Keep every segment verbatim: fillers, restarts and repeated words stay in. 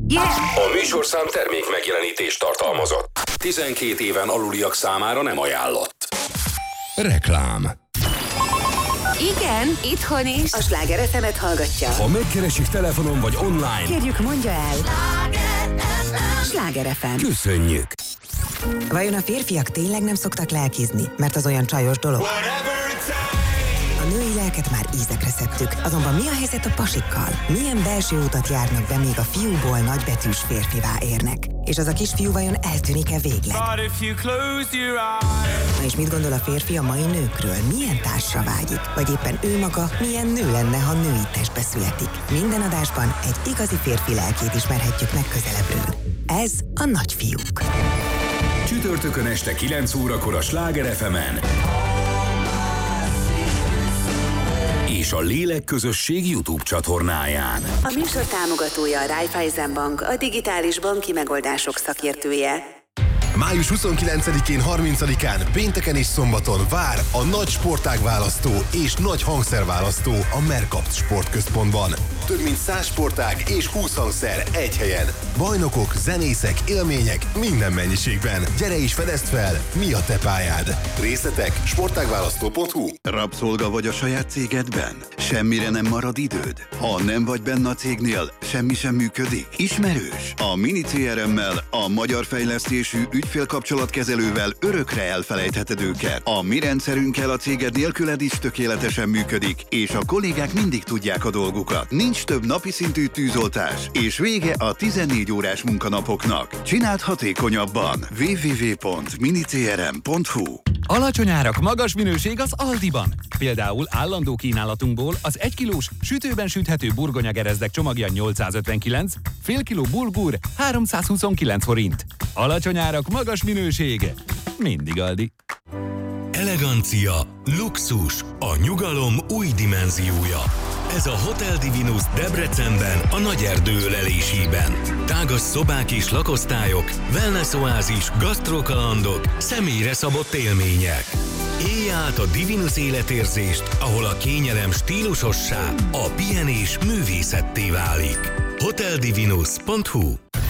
Yeah! A műsorszám termék megjelenítést tartalmazott. tizenkét éven aluliak számára nem ajánlott. Reklám. Igen, itthon is. A Sláger ef emet hallgatja. Ha megkeresik telefonon vagy online, kérjük, mondja el. Sláger ef em. Köszönjük. Vajon a férfiak tényleg nem szoktak lelkizni, mert az olyan csajos dolog? A női lelket már ízekre szedtük, azonban mi a helyzet a pasikkal? Milyen belső utat járnak be, míg a fiúból nagybetűs férfivá érnek? És az a kisfiú vajon eltűnik-e végleg? Na és mit gondol a férfi a mai nőkről? Milyen társra vágyik? Vagy éppen ő maga milyen nő lenne, ha női testbe születik? Minden adásban egy igazi férfi lelkét ismerhetjük meg közelebbről. Ez a Nagyfiúk. Csütörtökön este kilenc órakor a Sláger ef emen és a Lélekközösség YouTube csatornáján. A műsor támogatója a Raiffeisen Bank, a digitális banki megoldások szakértője. május huszonkilencedikén, harmincadikán, pénteken és szombaton vár a nagy sportágválasztó és nagy hangszerválasztó a Mercapt Sportközpontban. Több mint száz sportág és húsz hangszer egy helyen. Bajnokok, zenészek, élmények minden mennyiségben. Gyere és fedezd fel, mi a te pályád. Részletek sportágválasztó pont hu. Rabszolga vagy a saját cégedben? Semmire nem marad időd? Ha nem vagy benne a cégnél, semmi sem működik? Ismerős? A Mini cé er emmel, a magyar fejlesztésű ügyfélkapcsolatkezelővel örökre elfelejtheted őket. A mi rendszerünkkel a céged nélküled is tökéletesen működik, és a kollégák mindig tudják a dolgukat. Nincs több napi szintű tűzoltás, és vége a tizennégy órás munkanapoknak. Csináld hatékonyabban. double-u double-u double-u pont mini c r m pont hu. Alacsony árak, magas minőség az Aldiban. Például állandó kínálatunkból az egy kilós sütőben süthető burgonyagerezdek csomagja nyolcszázötvenkilenc, fél kiló bulgur háromszázhuszonkilenc forint. Alacsony árak, magas minőség. Mindig Aldi. Elegancia, luxus, a nyugalom új dimenziója. Ez a Hotel Divinus Debrecenben, a Nagyerdő ölelésében. Tágas szobák és lakosztályok, wellness oázis, gasztrokalandok, személyre szabott élmények. Élj át a Divinus életérzést, ahol a kényelem stílusossá, a pihenés művészetté válik. hotel divinus pont hu.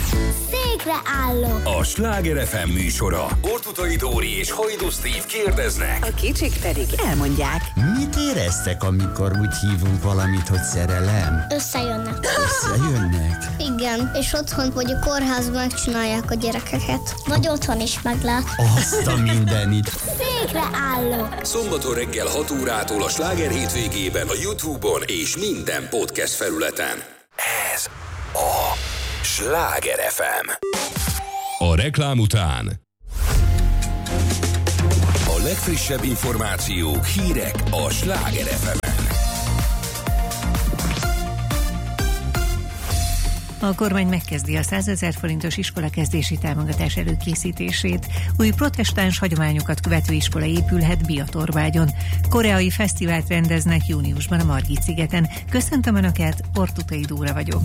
Székre állok! A Sláger ef em műsora. Ortutai Dóri és Hajdú Steve kérdeznek. A kicsik pedig elmondják. Mit éreztek, amikor úgy hívunk valamit, hogy szerelem? Összejönnek. Összejönnek? Igen, és otthon vagy a kórházban megcsinálják a gyerekeket. Vagy otthon is meglát. Azt a mindenit. Székre állok! Szombaton reggel hat órától a Sláger hétvégében a YouTube-on és minden podcast felületen. Ez a Sláger ef em. A reklám után a legfrissebb információk, hírek a Sláger ef emen. A kormány megkezdi a százezer forintos iskolakezdési támogatás előkészítését. Új protestáns hagyományokat követő iskola épülhet Biatorvágyon. Koreai fesztivált rendeznek júniusban a Margit-szigeten. Köszöntöm Önöket, Ortutai Dóra vagyok.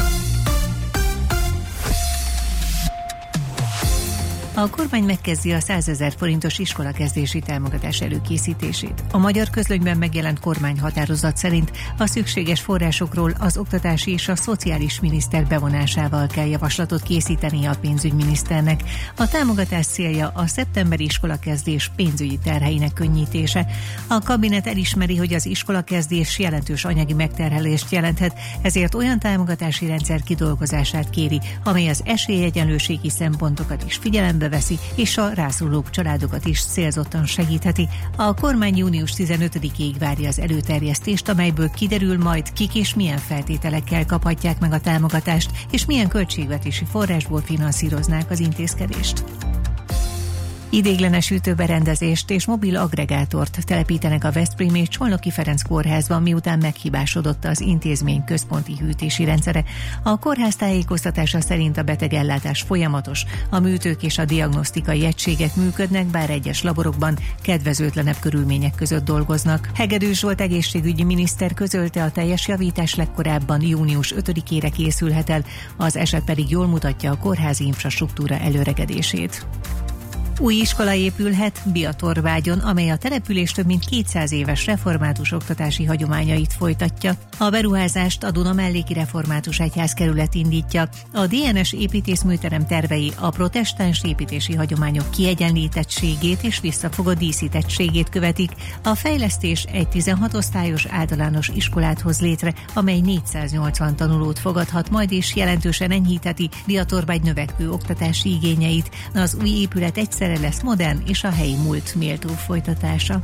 A kormány megkezdi a százezer forintos iskolakezdési támogatás előkészítését. A Magyar Közlönyben megjelent kormányhatározat szerint a szükséges forrásokról az oktatási és a szociális miniszter bevonásával kell javaslatot készíteni a pénzügyminiszternek. A támogatás célja a szeptemberi iskolakezdés pénzügyi terheinek könnyítése. A kabinet elismeri, hogy az iskolakezdés jelentős anyagi megterhelést jelenthet, ezért olyan támogatási rendszer kidolgozását kéri, amely az esélyegyenlőségi szempontokat is figyelembe veszi, és a rászorulók családokat is célzottan segítheti. A kormány június tizenötödikéig várja az előterjesztést, amelyből kiderül majd, kik és milyen feltételekkel kaphatják meg a támogatást, és milyen költségvetési forrásból finanszíroznák az intézkedést. Idéglenes hűtőberendezést és mobil aggregátort telepítenek a veszprémi Csolnoki Ferenc kórházban, miután meghibásodott az intézmény központi hűtési rendszere. A kórház tájékoztatása szerint a betegellátás folyamatos, a műtők és a diagnosztikai egységek működnek, bár egyes laborokban kedvezőtlenebb körülmények között dolgoznak. Hegedűs Zsolt egészségügyi miniszter közölte, a teljes javítás legkorábban június ötödikére készülhet el, az eset pedig jól mutatja a kórházi infrastruktúra előregedését. Új iskola épülhet Biatorvágyon, amely a település több mint kétszáz éves református oktatási hagyományait folytatja. A beruházást a Duna melléki református egyházkerület indítja. A dé en es építészműterem tervei a protestáns építési hagyományok kiegyenlítettségét és visszafogott díszítettségét követik. A fejlesztés egy tizenhat osztályos általános iskolát hoz létre, amely négyszáznyolcvan tanulót fogadhat, majd is jelentősen enyhítheti Biatorvágy növekvő oktatási igényeit. Az új épület egyszerre lesz modern és a helyi múlt méltó folytatása.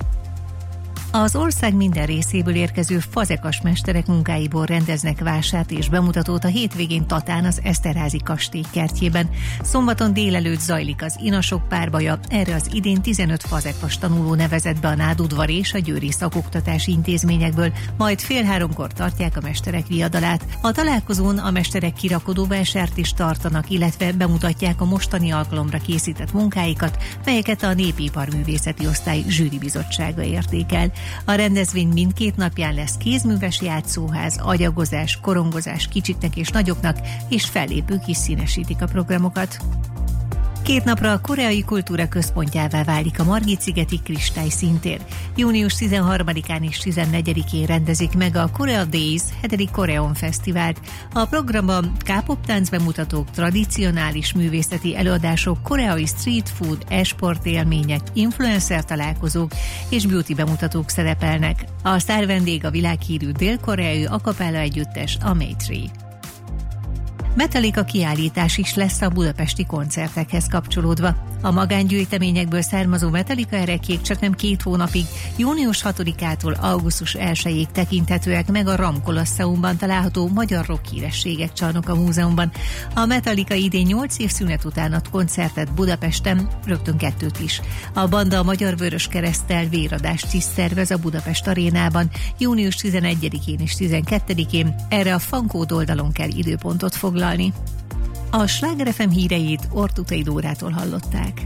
Az ország minden részéből érkező fazekas mesterek munkáiból rendeznek vásárt és bemutatót a hétvégén Tatán az Eszterházy kastély kertjében. Szombaton délelőtt zajlik az inasok párbaja, erre az idén tizenöt fazekas tanuló nevezett be a Nádudvari és a győri szakoktatási intézményekből, majd fél háromkor tartják a mesterek viadalát. A találkozón a mesterek kirakodóvásárt is tartanak, illetve bemutatják a mostani alkalomra készített munkáikat, melyeket a Népiparművészeti Osztály zsűribizottsága értékel. A rendezvény mindkét napján lesz kézműves játszóház, agyagozás, korongozás kicsiknek és nagyoknak, és fellépők is színesítik a programokat. Két napra a koreai kultúra központjává válik a Margit-szigeti Kristály színtér. június tizenharmadikán és tizennegyedikén rendezik meg a Korea Days hetedik Koreon Fesztivált. A programban K-pop tánc bemutatók, tradicionális művészeti előadások, koreai street food, e-sport élmények, influencer találkozók és beauty bemutatók szerepelnek. A sztár vendég a világhírű dél-koreai a cappella együttes, a Maytree. Metallica kiállítás is lesz a budapesti koncertekhez kapcsolódva. A magángyűjteményekből származó Metallica erekjék csak nem két hónapig, június hatodikától augusztus elsejéig tekinthetőek meg a RAM Kolosseumban található magyar rock hírességek csarnoka múzeumban. A Metallica idén nyolc év szünet után ad koncertet Budapesten, rögtön kettőt is. A banda a Magyar Vöröskereszttel véradást is szervez a Budapest arénában, június tizenegyedikén és tizenkettedikén, erre a Fankód oldalon kell időpontot foglalni. A Sláger ef em híreit Ortutai Dórától hallották.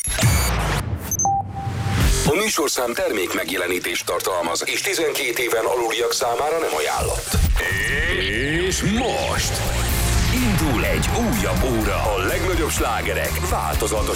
A műsorszám termék megjelenítést tartalmaz, és tizenkét éven aluliak számára nem ajánlott. És most indul egy újabb óra, a legnagyobb slágerek változatos